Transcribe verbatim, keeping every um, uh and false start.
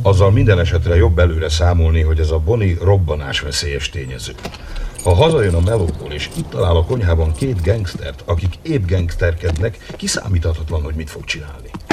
Azzal minden esetre jobb előre számolni, hogy ez a Bonnie robbanásveszélyes tényező. Ha hazajön a melóból, és itt talál a konyhában két gangstert, akik épp gangsterkednek, kiszámíthatatlan, hogy mit fog csinálni.